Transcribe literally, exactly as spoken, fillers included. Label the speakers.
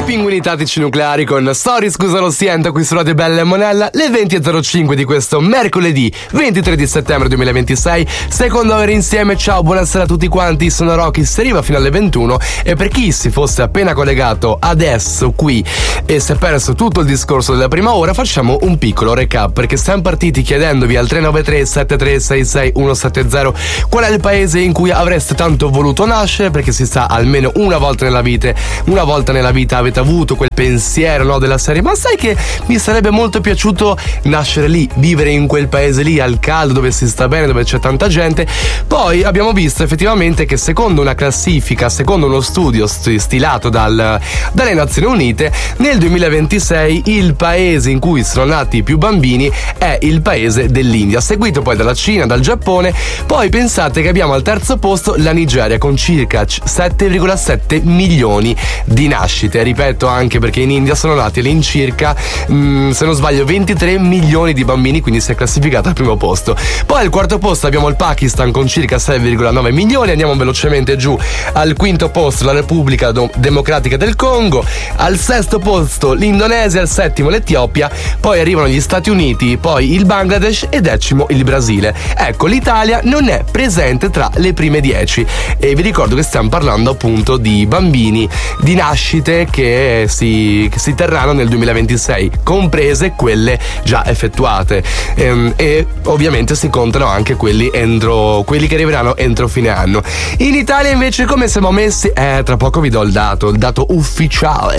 Speaker 1: Pinguini tattici nucleari con Story, scusa lo siento, qui su Radio Bella e Monella, le venti e zero cinque di questo mercoledì ventitré di settembre duemilaventisei. Secondo ore insieme, ciao, buonasera a tutti quanti, sono Rocky, si arriva fino alle ventuno e per chi si fosse appena collegato adesso qui e si è perso tutto il discorso della prima ora, facciamo un piccolo recap perché siamo partiti chiedendovi al tre nove tre sette tre sei sei uno sette zero qual è il paese in cui avreste tanto voluto nascere, perché si sa almeno una volta nella vita, una volta nella vita avete avuto quel pensiero, no, della serie ma sai che mi sarebbe molto piaciuto nascere lì, vivere in quel paese lì al caldo dove si sta bene, dove c'è tanta gente. Poi abbiamo visto effettivamente che secondo una classifica, secondo uno studio stilato dal, dalle Nazioni Unite, nel duemilaventisei il paese in cui sono nati più bambini è il paese dell'India, seguito poi dalla Cina, dal Giappone. Poi pensate che abbiamo al terzo posto la Nigeria con circa sette virgola sette milioni di nascite, ripeto, anche perché in India sono nati all'incirca mh, se non sbaglio ventitré milioni di bambini, quindi si è classificata al primo posto. Poi al quarto posto abbiamo il Pakistan con circa sei virgola nove milioni, andiamo velocemente giù. Al quinto posto la Repubblica Democratica del Congo, al sesto posto l'Indonesia, al settimo l'Etiopia, poi arrivano gli Stati Uniti, poi il Bangladesh e decimo il Brasile. Ecco, l'Italia non è presente tra le prime dieci e vi ricordo che stiamo parlando appunto di bambini, di nascite che si, che si terranno nel duemilaventisei, comprese quelle già effettuate, ehm, e ovviamente si contano anche quelli entro quelli che arriveranno entro fine anno. In Italia invece come siamo messi? Eh, tra poco vi do il dato, il dato ufficiale.